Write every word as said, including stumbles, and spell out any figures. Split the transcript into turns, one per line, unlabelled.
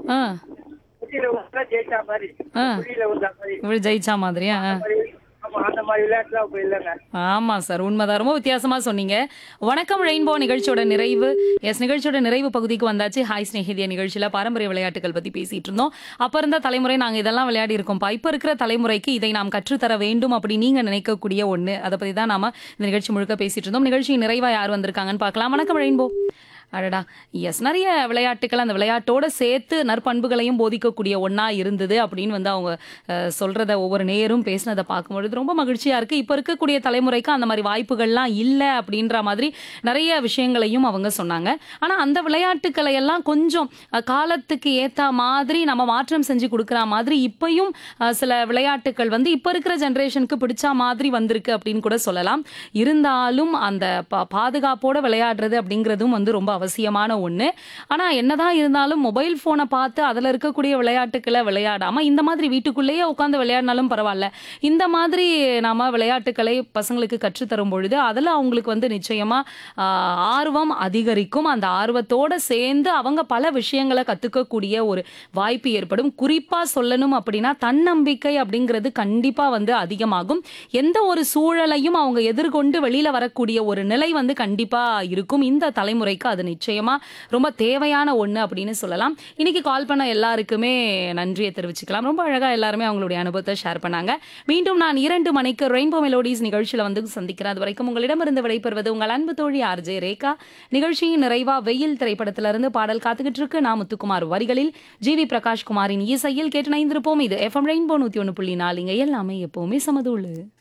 ஆ.
குட்டியில விழுந்தா ஜெயிச்சா மாதிரி.
ஆ.
குழியில விழுந்தா மாதிரி.
இவரு ஜெயிச்சா மாதிரியா? ஆ.
அந்த மாதிரி ஆமா அந்த மாதிரி விளையாட்டுலாம் இப்ப இல்லங்க.
ஆமா சார். உண்மைதான். ரொம்ப வித்தியாசமா சொன்னீங்க. வணக்கம் ரெயின்போ நிகழ்ச்சியோட நிறைவு எஸ் நிகழ்ச்சியோட நிறைவு பகுதிக்கு வந்தாச்சு. ஹாய் ஸ்நேகிதிய நிகழ்ச்சியில பாரம்பரிய விளையாட்டுகள் பத்தி பேசிட்டு இருந்தோம். அப்ப இருந்த தலைமுறை நாங்க இதெல்லாம் விளையாடி இருக்கோம்ப்பா. இப்ப இருக்கிற தலைமுறைக்கு இதை நாம் கற்றுத்தர வேண்டும் அப்படி நீங்க நினைக்கக்கூடிய ஒண்ணு. அத பத்தி தான் நாம இந்த நிகழ்ச்சி முழுக்க பேசிட்டு இருந்தோம். நிகழ்ச்சியின் நிறைவா யார் வந்திருக்காங்கன்னு பார்க்கலாம். வணக்கம் ரெயின்போ. அடடா! எஸ் நெறைய விளையாட்டுக்கள் அந்த விளையாட்டோட சேர்த்து நற்பண்புகளையும் போதிக்கக்கூடிய ஒண்ணா இருந்தது அப்படின்னு வந்து அவங்க அ சொல்றத ஒவ்வொரு நேயரும் பேசினத பார்க்கும்பொழுது ரொம்ப மகிழ்ச்சியா இருக்கு. இப்ப இருக்கக்கூடிய தலைமுறைக்கு அந்த மாரி வாய்ப்புகள்லாம் இல்ல அப்படின்ற மாதிரி நெறைய விஷயங்களையும் அவங்க சொன்னாங்க. ஆனா அந்த விளையாட்டுக்களை எல்லாம் கொஞ்சம் அ காலத்துக்கு ஏத்தா மாதிரி நம்ம மாற்றம் செஞ்சு குடுக்குற மாதிரி இப்பயும் அ சில விளையாட்டுக்கள் வந்து இப்ப இருக்கிற ஜெனரேஷனுக்கு பிடிச்ச மாதிரி வந்திருக்கு அப்படின்னு கூட சொல்லலாம். இருந்தாலும் அந்த பா பாதுகாப்போட விளையாடுறது அப்படிங்கிறதும் வந்து ரொம்ப அவசியமான ஒண்ணு. ஆனா என்னதான் இருந்தாலும் மொபைல் போனை பார்த்து அதுல இருக்கக்கூடிய விளையாட்டுக்களை விளையாடாம இந்த மாதிரி வீட்டுக்குள்ளேயே உட்கார்ந்து விளையாடினாலும் பரவாயில்ல. இந்த மாதிரி நாம விளையாட்டுக்களை பசங்களுக்கு கற்றுத்தரும் பொழுது அதுல அவங்களுக்கு வந்து நிச்சயமா ஆஹ், ஆர்வம் அதிகரிக்கும். அந்த ஆர்வத்தோட சேர்ந்து அவங்க பல விஷயங்களை கத்துக்கக்கூடிய ஒரு வாய்ப்பு ஏற்படும். குறிப்பா சொல்லணும் அப்படின்னா தன்னம்பிக்கை அப்படிங்கிறது கண்டிப்பா வந்து அதிகமாகும். எந்த ஒரு சூழலையும் அவங்க எதிர்கொண்டு வெளியில வரக்கூடிய ஒரு நிலை வந்து கண்டிப்பா இருக்கும். இந்த தலைமுறைக்கு அது நிச்சயமா ரொம்ப தேவையான ஒண்ணு அப்படின்னு சொல்லலாம். இன்னைக்கு கால் பண்ண எல்லாருக்குமே நன்றியை தெரிவிச்சுக்கலாம். ரொம்ப அழகா எல்லாருமே அவங்களுடைய அனுபவத்தை ஷேர் பண்ணாங்க. மீண்டும் நான் இரண்டு மணிக்கு ரெயின்போ மெலோடிஸ் நிகழ்ச்சியில வந்து சந்திக்கிறேன். அது வரைக்கும் உங்களிடமிருந்து விடைபெறுவது உங்கள் அன்பு தோழி ஆர்ஜே ரேகா. நிகழ்ச்சியின் நிறைவா வெயில் திரைப்படத்திலிருந்து பாடல் காத்துக்கிட்டு இருக்கு. நான் முத்துக்குமார் வரிகளில் ஜி வி பிரகாஷ் குமாரின் இசையில் கேட்டு நைந்திருப்போம். இது எஃப்எம் ரெயின்போ நூத்தி ஒன்னு புள்ளி நாலு. இங்க எல்லாமே எப்பவுமே சமதூளு.